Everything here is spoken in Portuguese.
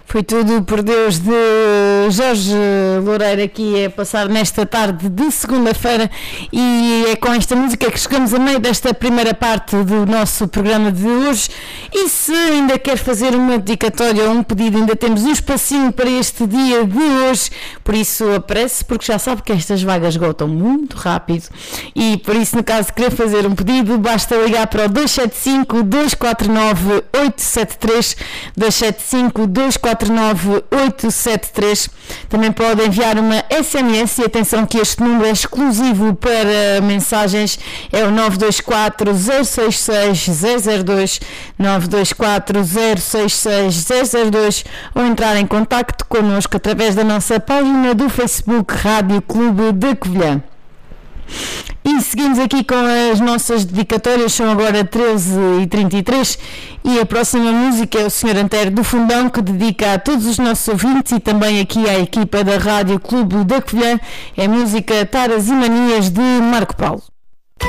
Foi tudo por Deus de Jorge Loureiro aqui a passar nesta tarde de segunda-feira, e é com esta música que chegamos a meio desta primeira parte do nosso programa de hoje. E se ainda quer fazer uma dedicatória ou um pedido, ainda temos um espacinho para este dia de hoje, por isso aparece, porque já sabe que estas vagas esgotam muito rápido, e por isso, no caso de querer fazer um pedido, basta ligar para o 275 249 873, 275 249 873. Também pode enviar uma SMS, e atenção que este número é exclusivo para mensagens, é o 924 066 002, 924 066 002, ou entrar em contacto connosco através da nossa página do Facebook Rádio Clube da Covilhã. E seguimos aqui com as nossas dedicatórias, são agora 13h33, e a próxima música é o Sr. Antero do Fundão, que dedica a todos os nossos ouvintes e também aqui à equipa da Rádio Clube da Covilhã. É a música Taras e Manias de Marco Paulo.